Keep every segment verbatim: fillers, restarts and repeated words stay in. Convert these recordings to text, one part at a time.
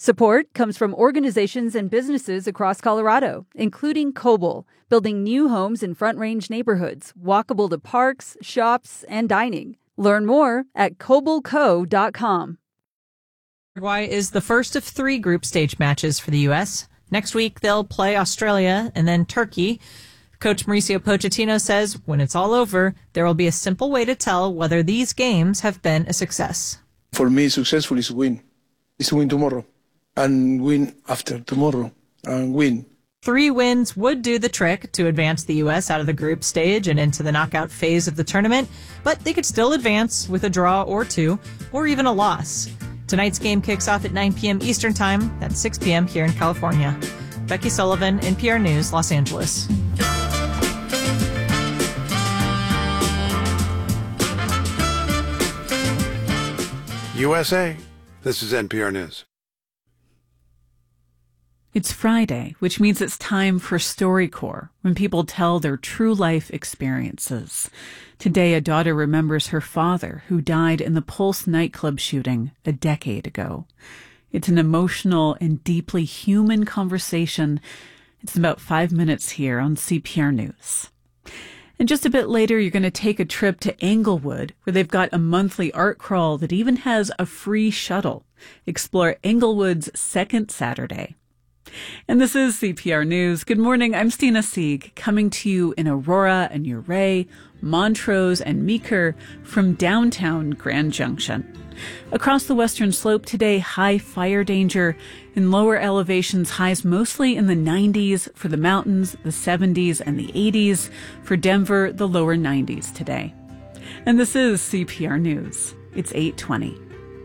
Support comes from organizations and businesses across Colorado, including Coble, building new homes in Front Range neighborhoods, walkable to parks, shops, and dining. Learn more at coble co dot com. Uruguay is the first of three group stage matches for the U S. Next week, they'll play Australia and then Turkey. Coach Mauricio Pochettino says when it's all over, there will be a simple way to tell whether these games have been a success. For me, successful is win. Is to win tomorrow. And win after tomorrow. And win. Three wins would do the trick to advance the U S out of the group stage and into the knockout phase of the tournament, but they could still advance with a draw or two, or even a loss. Tonight's game kicks off at nine p.m. Eastern Time. That's six p.m. here in California. Becky Sullivan, N P R News, Los Angeles. U S A, this is N P R News. It's Friday, which means it's time for StoryCorps, when people tell their true life experiences. Today, a daughter remembers her father, who died in the Pulse nightclub shooting a decade ago. It's an emotional and deeply human conversation. It's about five minutes here on C P R News. And just a bit later, you're going to take a trip to Englewood, where they've got a monthly art crawl that even has a free shuttle. Explore Englewood's second Saturday. And this is C P R News. Good morning. I'm Stina Sieg, coming to you in Aurora and Ouray, Montrose and Meeker from downtown Grand Junction. Across the western slope today, high fire danger. In lower elevations, highs mostly in the nineties for the mountains, the seventies and the eighties. For Denver, the lower nineties today. And this is C P R News. It's eight twenty.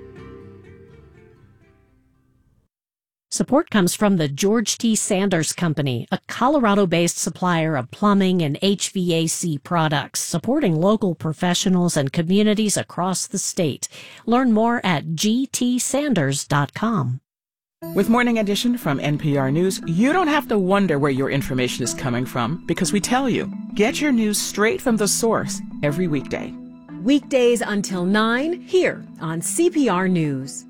Support comes from the George T. Sanders Company, a Colorado-based supplier of plumbing and H V A C products, supporting local professionals and communities across the state. Learn more at g t sanders dot com. With Morning Edition from N P R News, you don't have to wonder where your information is coming from, because we tell you. Get your news straight from the source every weekday. Weekdays until nine, here on C P R News.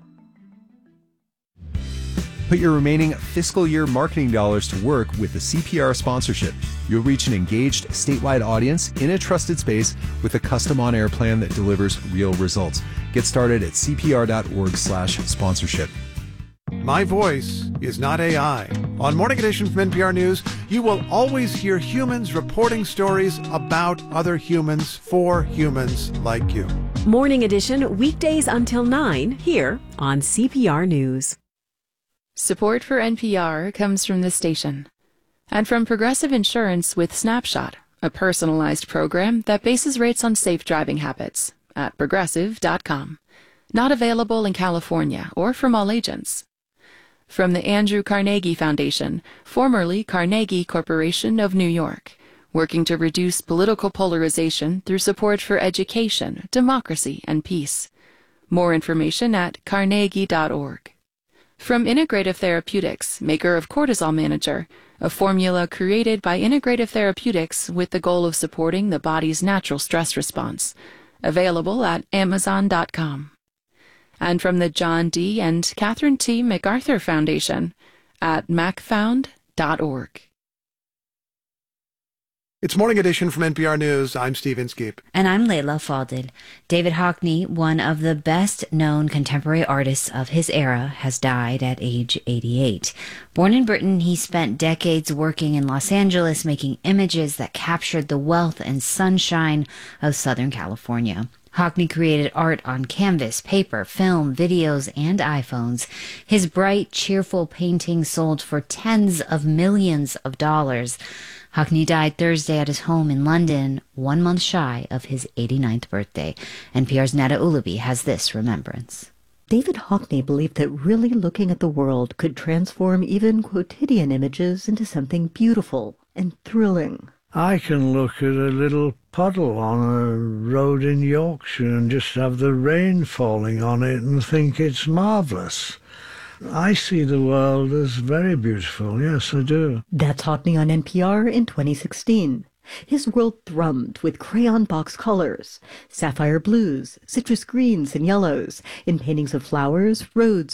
Put your remaining fiscal year marketing dollars to work with a C P R sponsorship. You'll reach an engaged statewide audience in a trusted space with a custom on-air plan that delivers real results. Get started at c p r dot org slash sponsorship. My voice is not A I. On Morning Edition from N P R News, you will always hear humans reporting stories about other humans for humans like you. Morning Edition, weekdays until nine, here on C P R News. Support for N P R comes from this station and from Progressive Insurance with Snapshot, a personalized program that bases rates on safe driving habits at progressive dot com. Not available in California or from all agents. From the Andrew Carnegie Foundation, formerly Carnegie Corporation of New York, working to reduce political polarization through support for education, democracy, and peace. More information at carnegie dot org. From Integrative Therapeutics, maker of Cortisol Manager, a formula created by Integrative Therapeutics with the goal of supporting the body's natural stress response. Available at amazon dot com. And from the John D. and Catherine T. MacArthur Foundation at mac found dot org. It's Morning Edition from N P R News. I'm Steve Inskeep. And I'm Layla Fadel. David Hockney, one of the best-known contemporary artists of his era, has died at age eighty-eight. Born in Britain, he spent decades working in Los Angeles, making images that captured the wealth and sunshine of Southern California. Hockney created art on canvas, paper, film, videos, and iPhones. His bright, cheerful paintings sold for tens of millions of dollars. Hockney died Thursday at his home in London, one month shy of his eighty-ninth birthday. N P R's Nada Ulubi has this remembrance. David Hockney believed that really looking at the world could transform even quotidian images into something beautiful and thrilling. I can look at a little puddle on a road in Yorkshire and just have the rain falling on it and think it's marvellous. I see the world as very beautiful, yes, I do. That's Hockney on N P R in twenty sixteen. His world thrummed with crayon box colors, sapphire blues, citrus greens and yellows, in paintings of flowers, roads,